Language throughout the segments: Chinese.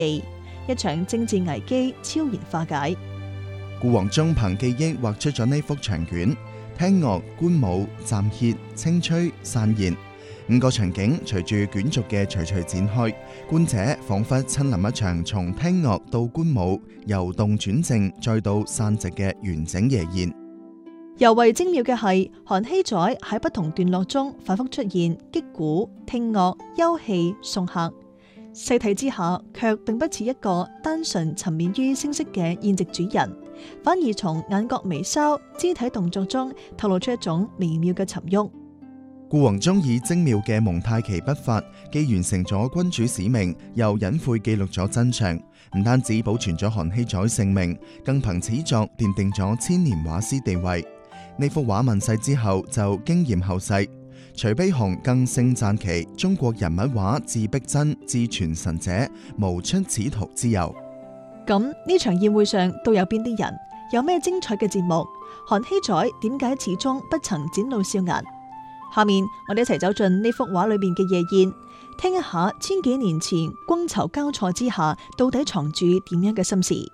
一場政治危機悄然化解。 顧闳中憑記憶畫出咗呢幅長卷，聽樂、觀舞、暫歇、清吹、散宴5個場景，隨住卷軸嘅徐徐展開，觀者仿佛親臨一場從聽樂到觀舞、由動轉靜再到散席嘅完整夜宴。 尤為精妙嘅係，韓熙載喺不同段落中反覆出現擊鼓、聽樂、休戲、送客，細睇之下卻並不似一個單純沉湎於聲色嘅宴席主人，反而從眼角眉梢、肢體動作中透露出一種微妙嘅沉鬱。 顧闳中以精妙嘅蒙太奇筆法，既完成咗君主使命，又隱晦記錄咗真相，唔單止保存咗韓熙載性命，更憑此作奠定咗千年畫師地位。呢幅畫問世之後就驚艷後世，徐悲鴻更盛讚其中國人物畫自逼真至傳神者，無出此途之有。 咁呢場宴會上都有邊啲人？有咩精彩嘅節目？韓熙載點解始終不曾展露笑顏？下面我哋一齊走進呢幅畫裏面嘅夜宴，聽一下千幾年前觥籌交錯之下，到底藏住點樣嘅心事。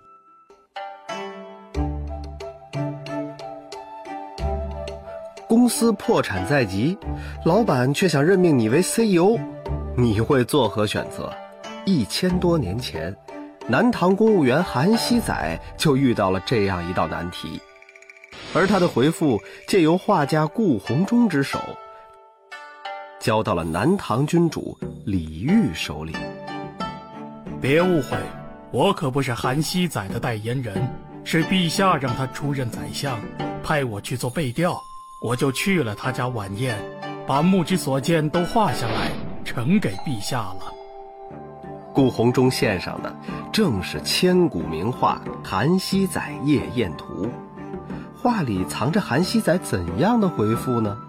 公司破產在即，老闆卻想任命你為 CEO， 你會作何選擇？1000多年前，南唐公務員韓熙載就遇到了這樣一道難題，而他的回復借由畫家顧闳中之手，交到了南唐君主李煜手裏。 別誤會，我可不是韓熙載的代言人，是陛下讓他出任宰相，派我去做背調，我就去了他家晚宴，把目之所見都畫下來，呈給陛下了。 顧闳中獻上的正是千古名畫《韓熙載夜宴圖》，畫裏藏着韓熙載怎樣的回復呢？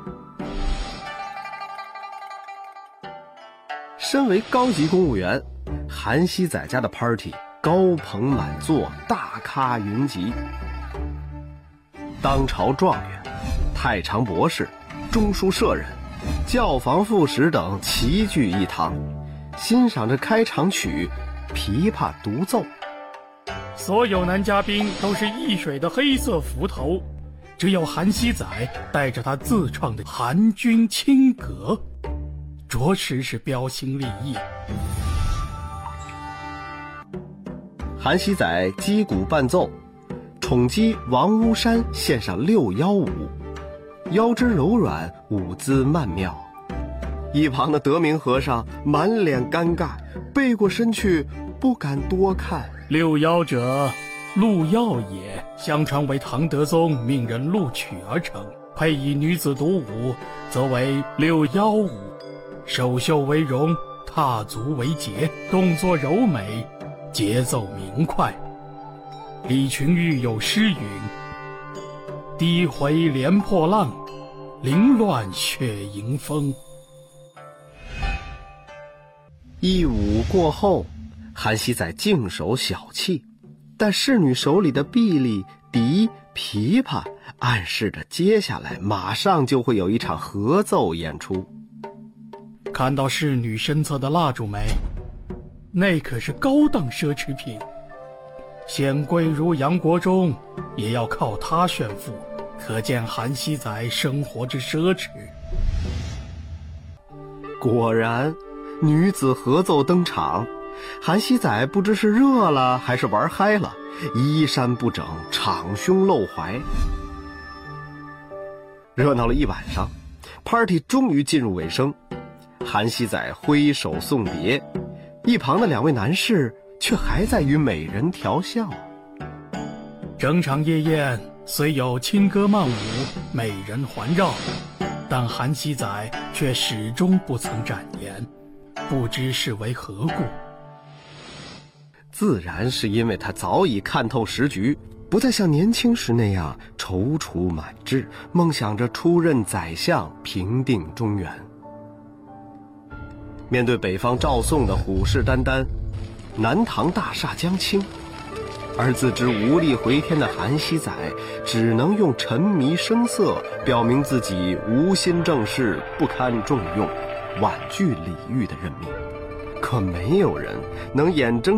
身為高級公務員，韓熙載家的 party 高朋滿座，大咖雲集，當朝狀元、太常博士、中書舍人、教坊副使等齊聚一堂，欣賞着開場曲《琵琶獨奏》。 所有男嘉賓都是一水的黑色幞頭，只有韓熙載帶着他自創的韓軍青閣，着實是標新立異。 韓熙載擊鼓伴奏，寵姬王屋山獻上6腰舞，腰肢柔軟，舞姿曼妙。一旁的德明和尚滿臉尷尬，背過身去，不敢多看。 6腰者，陸耀也，相傳為唐德宗命人錄取而成，配以女子獨舞，則為6腰舞。首袖為絨，踏足為節，動作柔美，節奏明快。李群玉有詩云：低回連破浪，凌亂血迎風。 一舞過後，韓熙載靜守小憩，但侍女手裏的臂力、笛、琵琶暗示着接下來馬上就會有一場合奏演出。 看到侍女身側的蠟燭沒？那可是高檔奢侈品，顯貴如楊國忠也要靠它炫富，可見韓熙載生活之奢侈。 果然，女子合奏登場，韓熙載不知是熱了還是玩嗨了，衣衫不整，敞胸露懷。熱鬧了一晚上， party 終於進入尾聲，韓熙載揮手送別，一旁的2位男士卻還在與美人調笑。 整場夜宴雖有輕歌曼舞，美人環繞，但韓熙載卻始終不曾展顏，不知是為何故。 自然是因為他早已看透時局，不再像年輕時那樣躊躇滿志，夢想着出任宰相，平定中原。面對北方趙宋的虎視眈眈，南唐大廈將傾，而自知無力回天的韓熙載只能用沉迷聲色表明自己無心政事，不堪重用，婉拒李煜的任命。可沒有人能眼睜